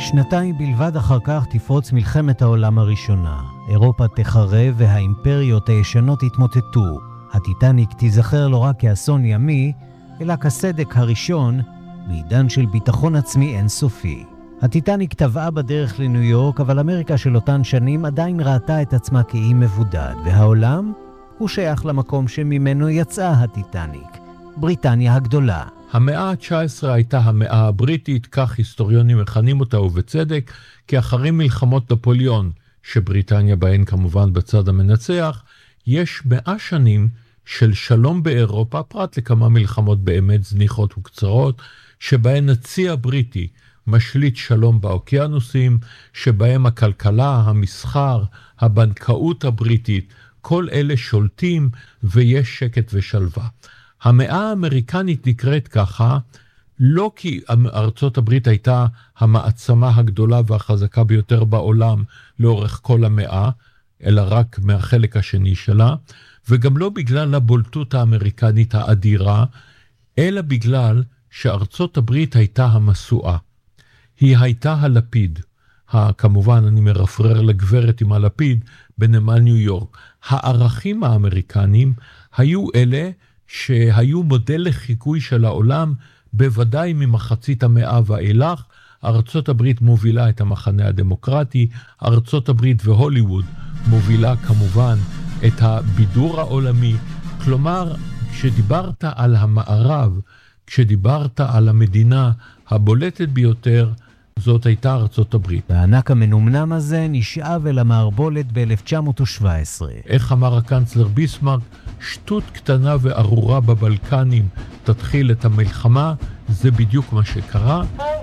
שנתיים בלבד אחר כך תפרוץ מלחמת העולם הראשונה. אירופה תחרב והאימפריות הישנות יתמוטטו. הטיטניק תיזכר לא רק כאסון ימי, אלא כסדק הראשון בעידן של ביטחון עצמי אינסופי. הטיטניק טבעה בדרך לניו יורק, אבל אמריקה של אותן שנים עדיין ראתה את עצמה כאי מבודד, והעולם הוא שייך למקום שממנו יצאה הטיטניק, בריטניה הגדולה. המאה ה-19 הייתה המאה הבריטית, כך היסטוריונים מכנים אותה ובצדק, כי אחרי מלחמות נפוליאון, שבריטניה בהן כמובן בצד המנצח, יש 100 שנים של שלום באירופה, פרט לכמה מלחמות באמת זניחות וקצרות, שבהן הצי הבריטי משליט שלום באוקיינוסים, שבהם הכלכלה, המסחר, הבנקאות הבריטית, כל אלה שולטים ויש שקט ושלווה. המאה האמריקנית נקראת ככה, לא כי ארצות הברית הייתה המעצמה הגדולה והחזקה ביותר בעולם לאורך כל המאה, אלא רק מהחלק השני שלה, וגם לא בגלל הבולטות האמריקנית האדירה, אלא בגלל שארצות הברית הייתה המסועה. היא הייתה הלפיד, כמובן אני מרפרר לגברת עם הלפיד בנמל ניו יורק. הערכים האמריקנים היו אלה שהיו מודל לחיקוי של העולם, בוודאי ממחצית המאה ואילך. ארצות הברית מובילה את המחנה הדמוקרטי, ארצות הברית והוליווד מובילה כמובן את הבידור העולמי. כלומר, כשדיברת על המערב, כשדיברת על המדינה הבולטת ביותר, זאת הייתה ארצות הברית. והענק המנומנם הזה נשאב אל המערבולת ב-1917. איך אמר הקנצלר ביסמרק, שטות קטנה וארורה בבלקנים תתחיל את המלחמה, זה בדיוק מה שקרה.